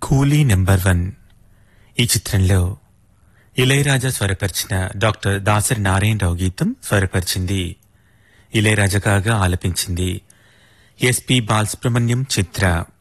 కూలీ నెంబర్ 1 ఈ చిత్రంలో ఇళయరాజా స్వరపరిచిన డాక్టర్ దాసరి నారాయణరావు గీతం స్వరపరిచింది. ఇళయరాజా కాగా ఆలపించింది ఎస్పి బాలసుబ్రహ్మణ్యం, చిత్ర.